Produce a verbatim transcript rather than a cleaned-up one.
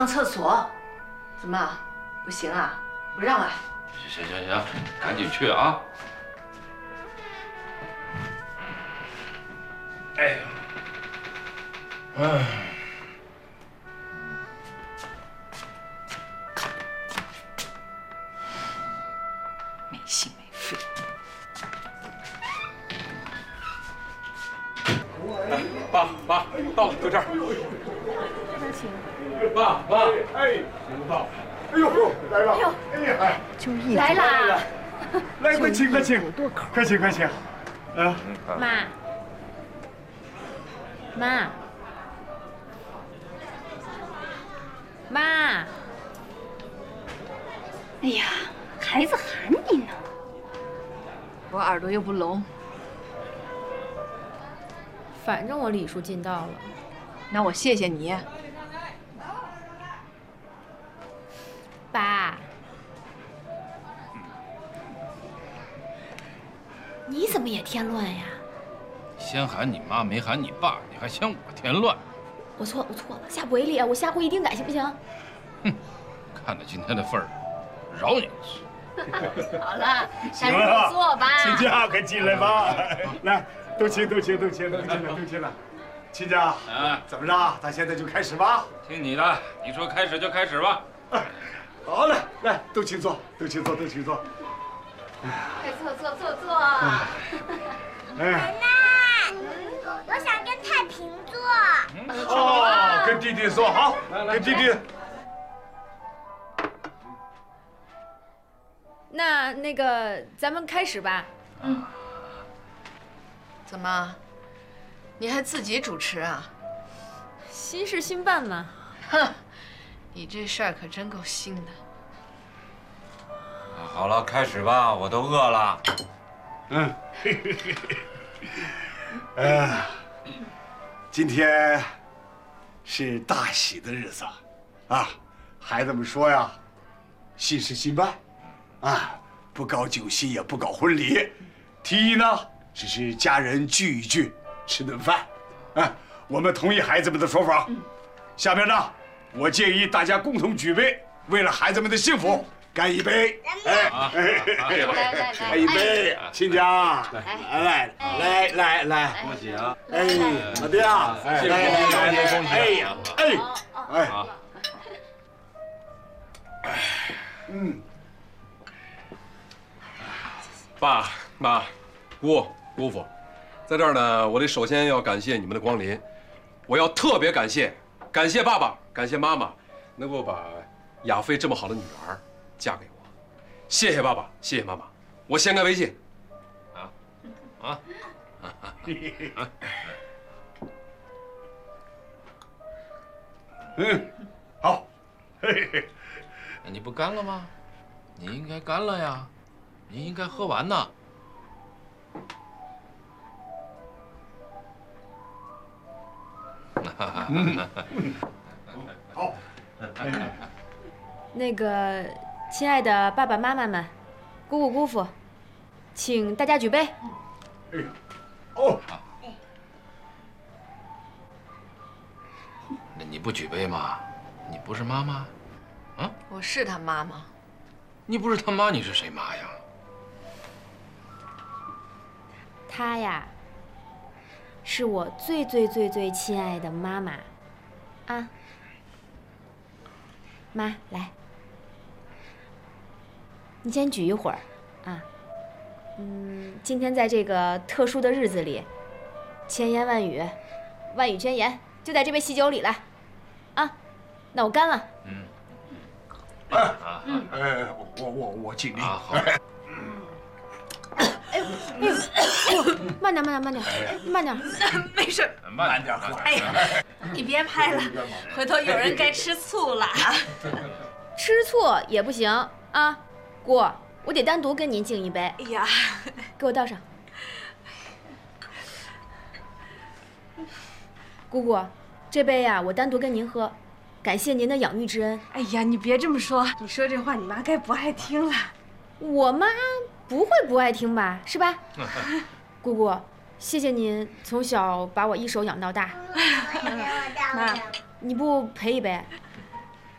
上厕所，怎么不行啊？不让啊？ 行行行，赶紧去啊！哎呀，哎， 没心没肺。 爸爸到了，就这儿。 这边请。 爸爸，哎，您到。哎呦，来了！哎呦，哎呀，哎， 就一来啦！ 来，快请，快请，快请，快请。嗯， 妈，妈，妈。 哎呀，孩子喊你呢。 我耳朵又不聋。 反正我礼数尽到了。 那我谢谢你。 爸，你怎么也添乱呀？ 先喊你妈，没喊你爸，你还嫌我添乱？ 我错了，我错了，下不为例啊！我下回一定改，行不行？ 哼，看在今天的份儿上，饶你一次。 好了，赶紧入座吧。 亲家，快进来吧。来，都请，都请，都请，都进来，都进来。亲家， 啊， 怎么着？咱现在就开始吧。 听你的，你说开始就开始吧。 好嘞，来，都请坐，都请坐，都请坐。 快坐坐坐坐。 哎， 奶奶，我想跟太平坐。 哦，跟弟弟坐好，跟弟弟。 那那个，咱们开始吧。 嗯。怎么？你还自己主持啊？ 新事新办嘛。 哼，你这事儿可真够新的。 好了，开始吧，我都饿了。 嗯，哎呀，今天是大喜的日子，啊，孩子们说呀，新事新办，啊，不搞酒席也不搞婚礼，提议呢，只是家人聚一聚，吃顿饭，啊，我们同意孩子们的说法。下面呢，我建议大家共同举杯，为了孩子们的幸福。干一杯！哎， 来来来， 干一杯！亲家，来来来来来， 恭喜啊！ 哎，老弟啊， 谢谢来来恭喜！ 哎哎哎，嗯， 爸妈、姑姑父，在这儿呢，我得首先要感谢你们的光临，我要特别感谢，感谢爸爸，感谢妈妈，能够把亚飞这么好的女儿嫁给我，谢谢爸爸，谢谢妈妈，我先干为敬。啊啊！ 嗯，好。嘿嘿， 那你不干了吗？你应该干了呀，你应该喝完呐。 嗯，好。 那个，亲爱的爸爸妈妈们，姑姑姑父，请大家举杯。 哎，哦。 那你不举杯吗？你不是妈妈？啊？ 我是他妈妈。 你不是他妈，你是谁妈呀？ 她呀，是我最最最最亲爱的妈妈，啊，妈，来，你先举一会儿，啊，嗯，今天在这个特殊的日子里，千言万语，万语千言，就在这杯喜酒里了，啊，那我干了。 嗯。 哎，嗯，哎，我我我尽力。 啊，好。 哎呦，哎呦，哎呦，慢点，慢点，慢点，慢点。 没事， 慢点喝。 哎呀，你别拍了，回头有人该吃醋了。 吃醋也不行啊，姑，我得单独跟您敬一杯。 哎呀， 给我倒上。姑姑，这杯呀，我单独跟您喝，感谢您的养育之恩。 哎呀，你别这么说，你说这话，你妈该不爱听了。 我妈不会不爱听吧？是吧？姑姑，谢谢您从小把我一手养到大。 妈， 你不陪一杯？